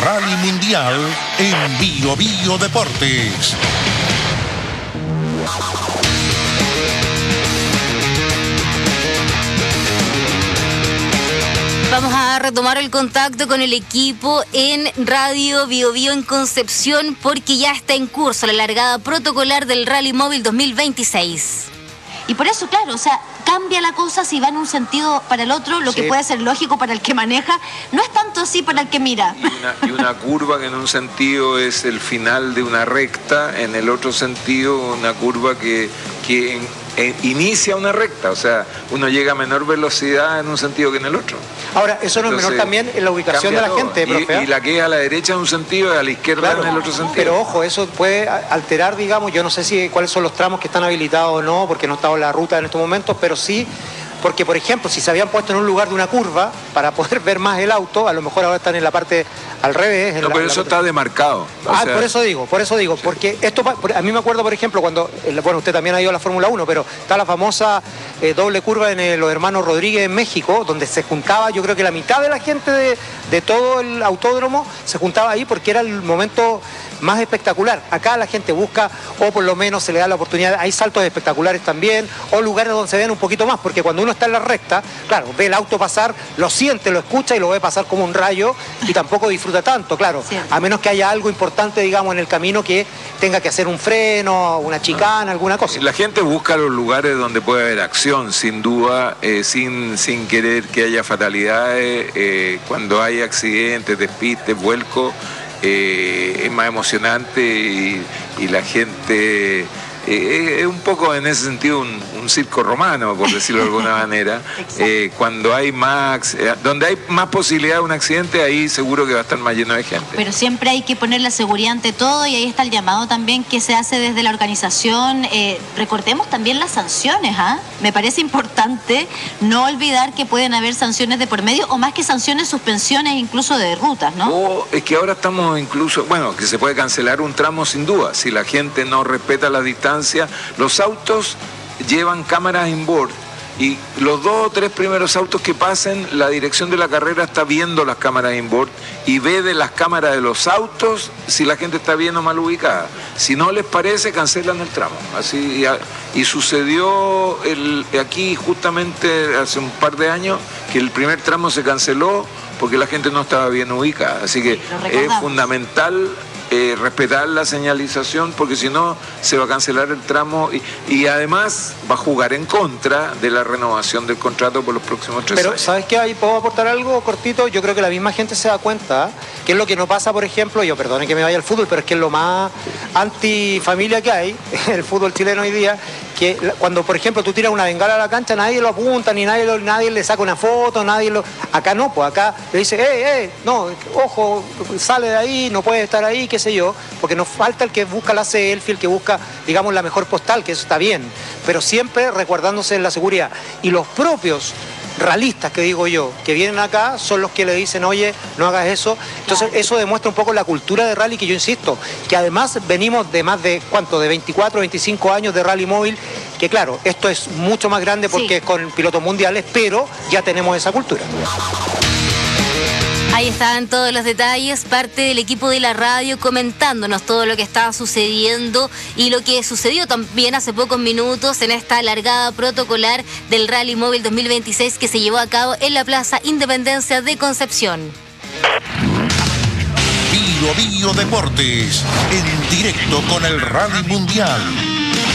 Rally Mundial en Bio Bio Deportes. Vamos a retomar el contacto con el equipo en Radio Bio Bio en Concepción, porque ya está en curso la largada protocolar del Rally Móvil 2026. Y por eso, claro, o sea, cambia la cosa si va en un sentido para el otro, lo que puede ser lógico para el que maneja, no es tanto así para el que mira. Y una curva que en un sentido es el final de una recta, en el otro sentido una curva que inicia una recta, o sea, uno llega a menor velocidad en un sentido que en el otro. Ahora, eso no es menor también en la ubicación de la gente, profe. Y la que es a la derecha en un sentido y a la izquierda en el otro sentido. Pero ojo, eso puede alterar, digamos, yo no sé si cuáles son los tramos que están habilitados o no, porque no estaba en la ruta en estos momentos, pero sí, porque por ejemplo, si se habían puesto en un lugar de una curva para poder ver más el auto, a lo mejor ahora están en la parte al revés. No, pero eso está demarcado. Por eso digo, sí. Porque esto, a mí me acuerdo, por ejemplo, cuando, bueno, usted también ha ido a la Fórmula 1, pero está la famosa doble curva en los hermanos Rodríguez en México, donde se juntaba, yo creo que la mitad de la gente de todo el autódromo se juntaba ahí porque era el momento más espectacular. Acá la gente busca, o por lo menos se le da la oportunidad, hay saltos espectaculares también, o lugares donde se ven un poquito más, porque cuando uno está en la recta, claro, ve el auto pasar, lo siente, lo escucha y lo ve pasar como un rayo y tampoco disfruta tanto, claro, a menos que haya algo importante, digamos, en el camino que tenga que hacer un freno, una chicana, alguna cosa. La gente busca los lugares donde puede haber acción, sin duda, sin querer que haya fatalidades, cuando hay accidentes, despistes, vuelcos, es más emocionante y la gente es un poco en ese sentido un circo romano, por decirlo de alguna manera. Cuando hay donde hay más posibilidad de un accidente, ahí seguro que va a estar más lleno de gente. Pero siempre hay que poner la seguridad ante todo, y ahí está el llamado también que se hace desde la organización. Recordemos también las sanciones, me parece importante no olvidar que pueden haber sanciones de por medio, o más que sanciones, suspensiones incluso de rutas, ¿no? Es que ahora estamos incluso, bueno, que se puede cancelar un tramo sin duda, si la gente no respeta la distancia. Los autos llevan cámaras inboard y los 2 o 3 primeros autos que pasen, la dirección de la carrera está viendo las cámaras inboard y ve de las cámaras de los autos si la gente está bien o mal ubicada. Si no les parece, cancelan el tramo. Así y sucedió aquí justamente hace un par de años que el primer tramo se canceló porque la gente no estaba bien ubicada. Así que es fundamental respetar la señalización, porque si no se va a cancelar el tramo y además va a jugar en contra de la renovación del contrato por los próximos 3 años. Pero ¿sabes qué? Ahí puedo aportar algo cortito. Yo creo que la misma gente se da cuenta que es lo que no pasa, por ejemplo, yo perdone que me vaya al fútbol, pero es que es lo más antifamilia que hay el fútbol chileno hoy día, que cuando, por ejemplo, tú tiras una bengala a la cancha, nadie lo apunta, ni nadie le saca una foto, acá no, pues acá le dice, no, ojo, sale de ahí, no puede estar ahí, qué sé yo, porque nos falta el que busca la selfie, el que busca, digamos, la mejor postal, que eso está bien, pero siempre resguardándose en la seguridad. Y los propios ralistas, que digo yo, que vienen acá, son los que le dicen, oye, no hagas eso. Entonces eso demuestra un poco la cultura de rally, que yo insisto, que además venimos de más de, ¿cuánto? De 24, 25 años de rally móvil, que claro, esto es mucho más grande porque es con pilotos mundiales, pero ya tenemos esa cultura. Ahí estaban todos los detalles, parte del equipo de la radio comentándonos todo lo que estaba sucediendo y lo que sucedió también hace pocos minutos en esta largada protocolar del Rally Móvil 2026 que se llevó a cabo en la Plaza Independencia de Concepción. Bio Bio Deportes, en directo con el Rally Mundial.